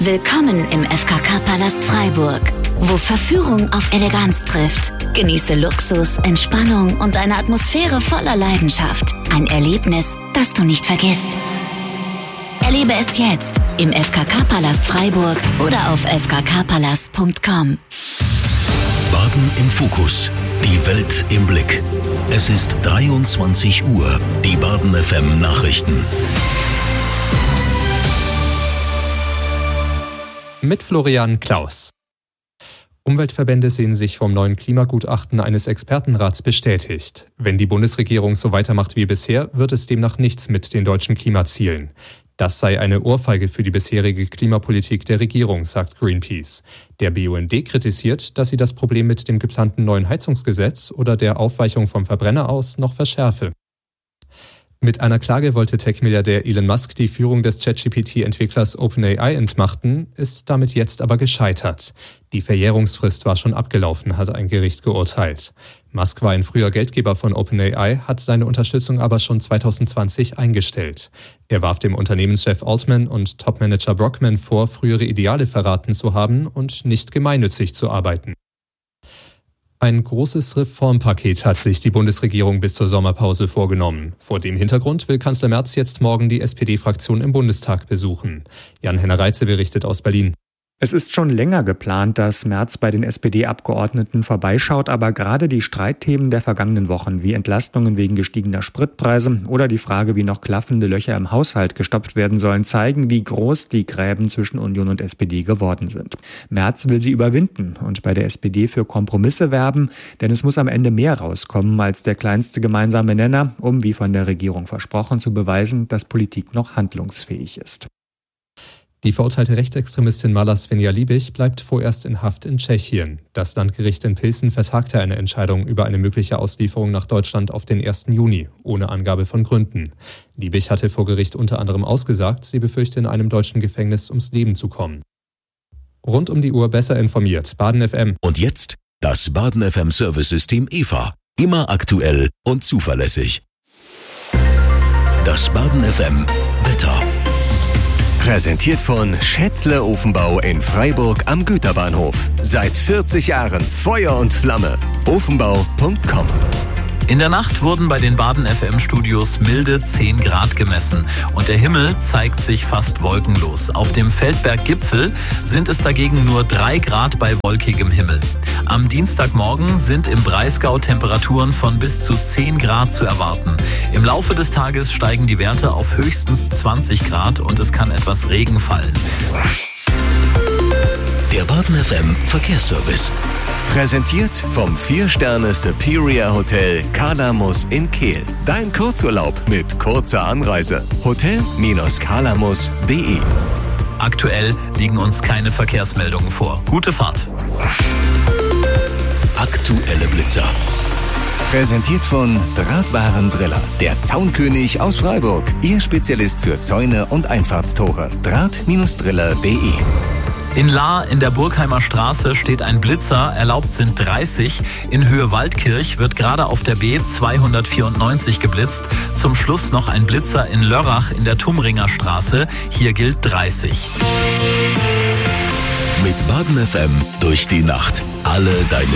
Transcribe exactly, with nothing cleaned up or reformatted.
Willkommen im F K K-Palast Freiburg, wo Verführung auf Eleganz trifft. Genieße Luxus, Entspannung und eine Atmosphäre voller Leidenschaft. Ein Erlebnis, das du nicht vergisst. Erlebe es jetzt im F K K-Palast Freiburg oder auf f k k palast punkt com. Baden im Fokus. Die Welt im Blick. Es ist dreiundzwanzig Uhr. Die Baden F M Nachrichten. Mit Florian Klaus. Umweltverbände sehen sich vom neuen Klimagutachten eines Expertenrats bestätigt. Wenn die Bundesregierung so weitermacht wie bisher, wird es demnach nichts mit den deutschen Klimazielen. Das sei eine Ohrfeige für die bisherige Klimapolitik der Regierung, sagt Greenpeace. Der B U N D kritisiert, dass sie das Problem mit dem geplanten neuen Heizungsgesetz oder der Aufweichung vom Verbrenner aus noch verschärfe. Mit einer Klage wollte Tech-Milliardär Elon Musk die Führung des ChatGPT-Entwicklers OpenAI entmachten, ist damit jetzt aber gescheitert. Die Verjährungsfrist war schon abgelaufen, hat ein Gericht geurteilt. Musk war ein früher Geldgeber von OpenAI, hat seine Unterstützung aber schon zwanzig zwanzig eingestellt. Er warf dem Unternehmenschef Altman und Topmanager Brockman vor, frühere Ideale verraten zu haben und nicht gemeinnützig zu arbeiten. Ein großes Reformpaket hat sich die Bundesregierung bis zur Sommerpause vorgenommen. Vor dem Hintergrund will Kanzler Merz jetzt morgen die S P D-Fraktion im Bundestag besuchen. Jan-Henner Reitze berichtet aus Berlin. Es ist schon länger geplant, dass Merz bei den S P D-Abgeordneten vorbeischaut, aber gerade die Streitthemen der vergangenen Wochen, wie Entlastungen wegen gestiegener Spritpreise oder die Frage, wie noch klaffende Löcher im Haushalt gestopft werden sollen, zeigen, wie groß die Gräben zwischen Union und S P D geworden sind. Merz will sie überwinden und bei der S P D für Kompromisse werben, denn es muss am Ende mehr rauskommen als der kleinste gemeinsame Nenner, um, wie von der Regierung versprochen, zu beweisen, dass Politik noch handlungsfähig ist. Die verurteilte Rechtsextremistin Mala Svenja-Liebig bleibt vorerst in Haft in Tschechien. Das Landgericht in Pilsen vertagte eine Entscheidung über eine mögliche Auslieferung nach Deutschland auf den ersten Juni, ohne Angabe von Gründen. Liebig hatte vor Gericht unter anderem ausgesagt, sie befürchte in einem deutschen Gefängnis ums Leben zu kommen. Rund um die Uhr besser informiert. Baden F M. Und jetzt das Baden F M Service-System E V A. Immer aktuell und zuverlässig. Das Baden F M Wetter. Präsentiert von Schätzle Ofenbau in Freiburg am Güterbahnhof. Seit vierzig Jahren Feuer und Flamme. ofenbau punkt com. In der Nacht wurden bei den Baden F M-Studios milde zehn Grad gemessen und der Himmel zeigt sich fast wolkenlos. Auf dem Feldberg-Gipfel sind es dagegen nur drei Grad bei wolkigem Himmel. Am Dienstagmorgen sind im Breisgau Temperaturen von bis zu zehn Grad zu erwarten. Im Laufe des Tages steigen die Werte auf höchstens zwanzig Grad und es kann etwas Regen fallen. Der Baden F M Verkehrsservice. Präsentiert vom vier Sterne Superior Hotel Kalamus in Kehl. Dein Kurzurlaub mit kurzer Anreise. hotel Bindestrich kalamus punkt de. Aktuell liegen uns keine Verkehrsmeldungen vor. Gute Fahrt. Aktuelle Blitzer. Präsentiert von Drahtwarendriller, der Zaunkönig aus Freiburg. Ihr Spezialist für Zäune und Einfahrtstore. draht Driller punkt de. In Lahr in der Burgheimer Straße steht ein Blitzer, erlaubt sind dreißig. In Höhe Waldkirch wird gerade auf der B zweihundertvierundneunzig geblitzt. Zum Schluss noch ein Blitzer in Lörrach in der Tumringer Straße. Hier gilt dreißig. Mit Baden F M durch die Nacht. Alle deine